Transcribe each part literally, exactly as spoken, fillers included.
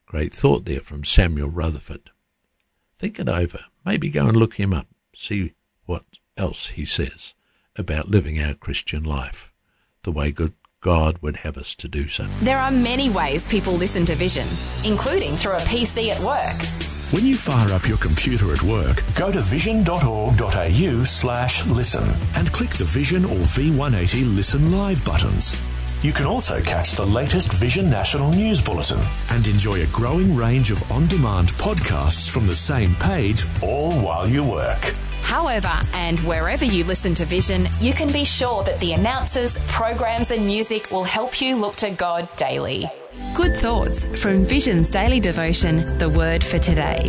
Great thought there from Samuel Rutherford. Think it over. Maybe go and look him up. See what else he says about living our Christian life, the way good God would have us to do so. There are many ways people listen to Vision, including through a P C at work. When you fire up your computer at work, go to vision.org.au slash listen and click the Vision or V one eighty Listen Live buttons. You can also catch the latest Vision National News Bulletin and enjoy a growing range of on-demand podcasts from the same page, all while you work. However, and wherever you listen to Vision, you can be sure that the announcers, programs and music will help you look to God daily. Good thoughts from Vision's daily devotion, The Word for Today.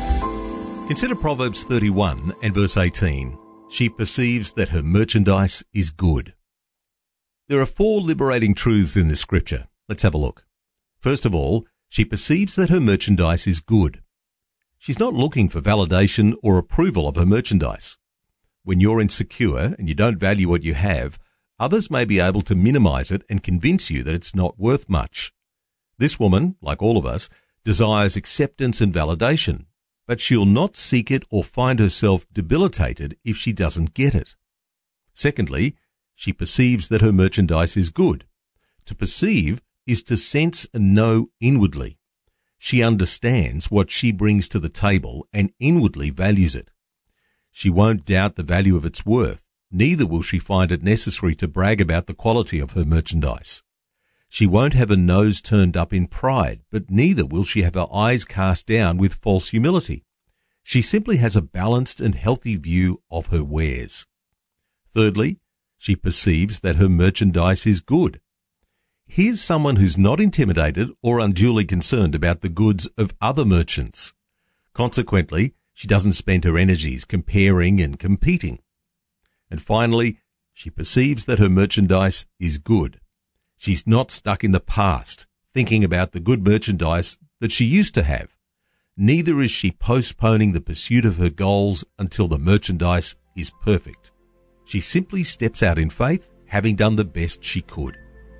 Consider Proverbs thirty-one and verse eighteen. She perceives that her merchandise is good. There are four liberating truths in this scripture. Let's have a look. First of all, she perceives that her merchandise is good. She's not looking for validation or approval of her merchandise. When you're insecure and you don't value what you have, others may be able to minimize it and convince you that it's not worth much. This woman, like all of us, desires acceptance and validation, but she'll not seek it or find herself debilitated if she doesn't get it. Secondly, she perceives that her merchandise is good. To perceive is to sense and know inwardly. She understands what she brings to the table and inwardly values it. She won't doubt the value of its worth, neither will she find it necessary to brag about the quality of her merchandise. She won't have her nose turned up in pride, but neither will she have her eyes cast down with false humility. She simply has a balanced and healthy view of her wares. Thirdly, she perceives that her merchandise is good. Here's someone who's not intimidated or unduly concerned about the goods of other merchants. Consequently, she doesn't spend her energies comparing and competing. And finally, she perceives that her merchandise is good. She's not stuck in the past, thinking about the good merchandise that she used to have. Neither is she postponing the pursuit of her goals until the merchandise is perfect. She simply steps out in faith, having done the best she could.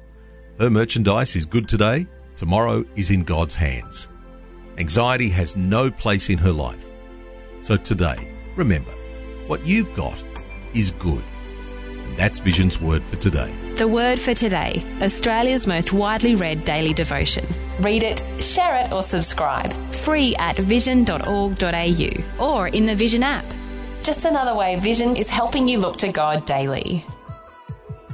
Her merchandise is good today, tomorrow is in God's hands. Anxiety has no place in her life. So today, remember, what you've got is good. And that's Vision's Word for Today. The Word for Today, Australia's most widely read daily devotion. Read it, share it or subscribe. Free at vision dot org dot a u or in the Vision app. Just another way Vision is helping you look to God daily.